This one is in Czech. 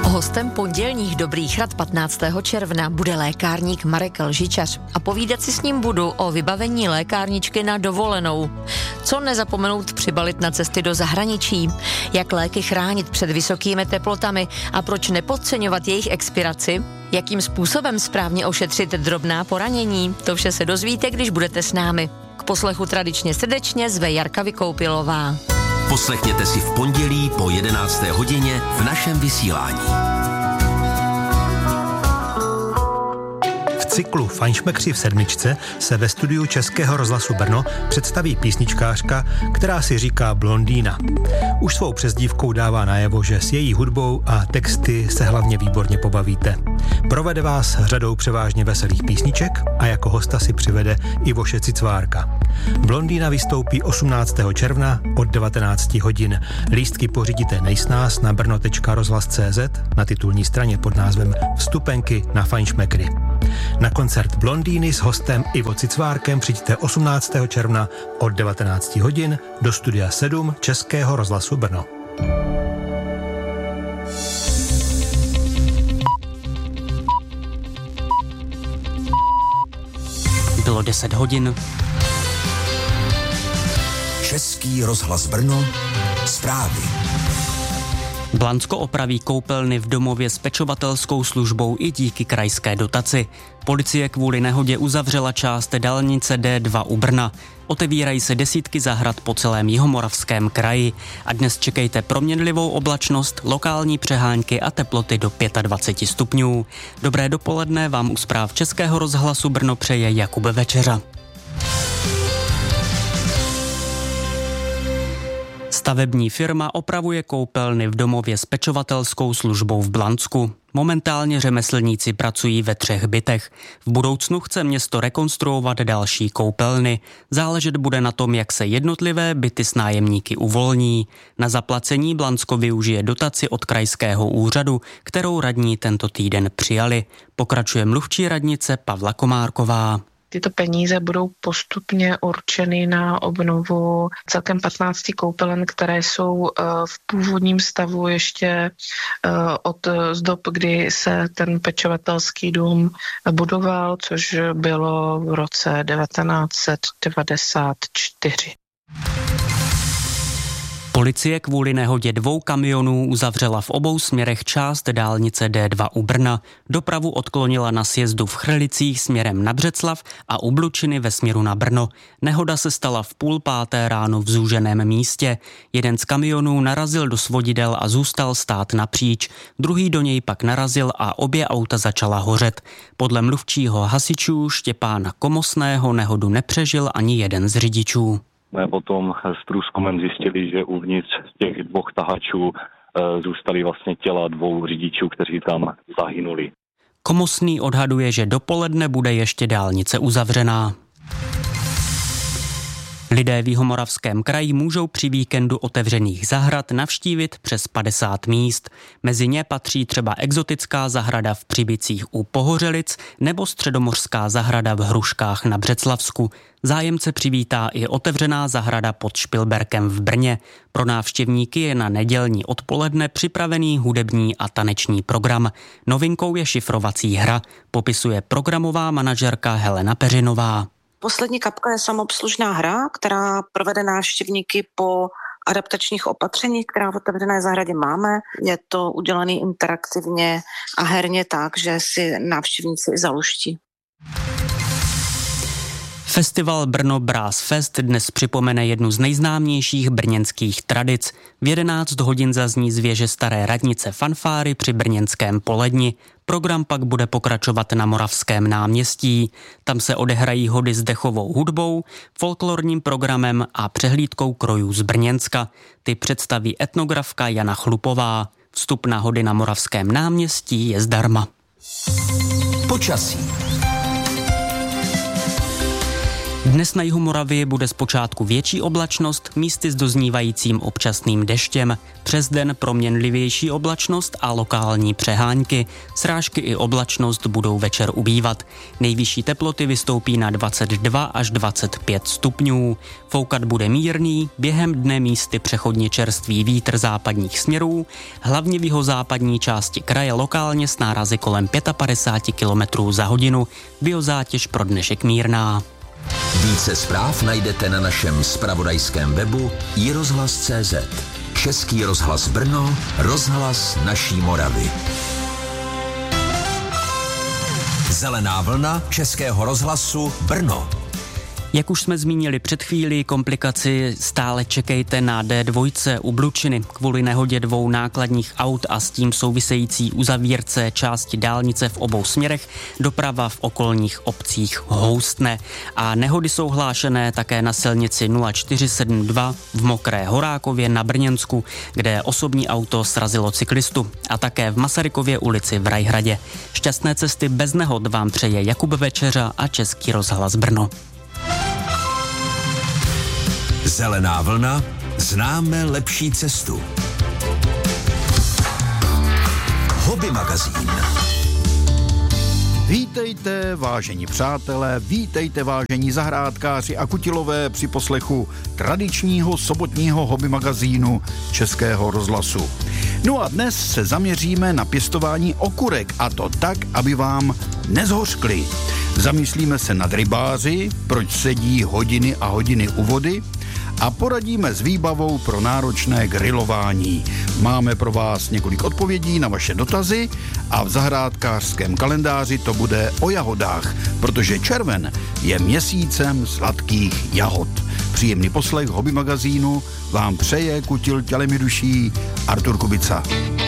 Hostem pondělních Dobrých rad 15. června bude lékárník Marek Lžičař a povídat si s ním budu o vybavení lékárničky na dovolenou. Co nezapomenout přibalit na cesty do zahraničí, jak léky chránit před vysokými teplotami a proč nepodceňovat jejich expiraci, jakým způsobem správně ošetřit drobná poranění, to vše se dozvíte, když budete s námi. K poslechu tradičně srdečně zve Jarka Vykoupilová. Poslechněte si v pondělí po 11. hodině v našem vysílání. V cyklu Fajnšmekři v sedmičce se ve studiu Českého rozhlasu Brno představí písničkářka, která si říká Blondýna. Už svou přezdívkou dává najevo, že s její hudbou a texty se hlavně výborně pobavíte. Provede vás řadou převážně veselých písniček a jako hosta si přivede Ivoše Cicvárka. Blondýna vystoupí 18. června od 19 hodin. Lístky pořídíte nejsnáz na brno.rozhlas.cz na titulní straně pod názvem Vstupenky na Fajnšmekry. Na koncert Blondýny s hostem Ivo Cicvárkem přijďte 18. června od 19 hodin do studia 7 Českého rozhlasu Brno. Bylo 10 hodin. Český rozhlas Brno, zprávy. Blansko opraví koupelny v domově s pečovatelskou službou i díky krajské dotaci. Policie kvůli nehodě uzavřela část dálnice D2 u Brna. Otevírají se desítky zahrad po celém Jihomoravském kraji a dnes čekejte proměnlivou oblačnost, lokální přehánky a teploty do 25 stupňů. Dobré dopoledne vám u zpráv Českého rozhlasu Brno přeje Jakub Večeřa. Stavební firma opravuje koupelny v domově s pečovatelskou službou v Blansku. Momentálně řemeslníci pracují ve 3 bytech. V budoucnu chce město rekonstruovat další koupelny. Záležet bude na tom, jak se jednotlivé byty s nájemníky uvolní. Na zaplacení Blansko využije dotaci od krajského úřadu, kterou radní tento týden přijali. Pokračuje mluvčí radnice Pavla Komárková. Tyto peníze budou postupně určeny na obnovu celkem 15 koupelen, které jsou v původním stavu ještě z dob, kdy se ten pečovatelský dům budoval, což bylo v roce 1994. Policie kvůli nehodě 2 kamionů uzavřela v obou směrech část dálnice D2 u Brna. Dopravu odklonila na sjezdu v Chrlicích směrem na Břeclav a u Blučiny ve směru na Brno. Nehoda se stala v 4:30 ráno v zúženém místě. Jeden z kamionů narazil do svodidel a zůstal stát napříč. Druhý do něj pak narazil a obě auta začala hořet. Podle mluvčího hasičů Štěpána Komosného nehodu nepřežil ani jeden z řidičů. Potom s průzkumem zjistili, že uvnitř těch 2 tahačů zůstaly vlastně těla 2 řidičů, kteří tam zahynuli. Komosný odhaduje, že dopoledne bude ještě dálnice uzavřená. Lidé v Jihomoravském kraji můžou při víkendu otevřených zahrad navštívit přes 50 míst. Mezi ně patří třeba exotická zahrada v Přibicích u Pohořelic nebo středomořská zahrada v Hruškách na Břeclavsku. Zájemce přivítá i otevřená zahrada pod Špilberkem v Brně. Pro návštěvníky je na nedělní odpoledne připravený hudební a taneční program. Novinkou je šifrovací hra, popisuje programová manažerka Helena Peřinová. Poslední kapka je samoobslužná hra, která provede návštěvníky po adaptačních opatřeních, která v otevřené zahradě máme. Je to udělané interaktivně a herně tak, že si návštěvníci i zaluští. Festival Brno Brass Fest dnes připomene jednu z nejznámějších brněnských tradic. V 11 hodin zazní z věže Staré radnice fanfáry při brněnském Poledni. Program pak bude pokračovat na Moravském náměstí. Tam se odehrají hody s dechovou hudbou, folklorním programem a přehlídkou krojů z Brněnska. Ty představí etnografka Jana Chlupová. Vstup na hody na Moravském náměstí je zdarma. Počasí. Dnes na jihu Moravy bude zpočátku větší oblačnost, místy s doznívajícím občasným deštěm. Přes den proměnlivější oblačnost a lokální přehánky. Srážky i oblačnost budou večer ubývat. Nejvyšší teploty vystoupí na 22 až 25 stupňů. Foukat bude mírný, během dne místy přechodně čerstvý vítr západních směrů, hlavně v jihozápadní části kraje lokálně s nárazy kolem 55 km za hodinu. Biozátěž pro dnešek mírná. Více zpráv najdete na našem zpravodajském webu iRozhlas.cz. Český rozhlas Brno, rozhlas naší Moravy. Zelená vlna Českého rozhlasu Brno. Jak už jsme zmínili před chvílí, komplikaci stále čekejte na D2 u Blučiny kvůli nehodě dvou nákladních aut a s tím související uzavírce části dálnice v obou směrech. Doprava v okolních obcích houstne. A nehody jsou hlášené také na silnici 0472 v Mokré Horákově na Brněnsku, kde osobní auto srazilo cyklistu, a také v Masarykově ulici v Rajhradě. Šťastné cesty bez nehod vám přeje Jakub Večeřa a Český rozhlas Brno. Zelená vlna, známe lepší cestu. Hobby magazín. Vítejte, vážení přátelé, vítejte, vážení zahrádkáři a kutilové při poslechu tradičního sobotního hobby magazínu Českého rozhlasu. No a dnes se zaměříme na pěstování okurek, a to tak, aby vám nezhořkly. Zamyslíme se nad rybáři, proč sedí hodiny a hodiny u vody, a poradíme s výbavou pro náročné grilování. Máme pro vás několik odpovědí na vaše dotazy a v zahrádkářském kalendáři to bude o jahodách, protože červen je měsícem sladkých jahod. Příjemný poslech hobby magazínu vám přeje kutil tělem i duší Artur Kubica.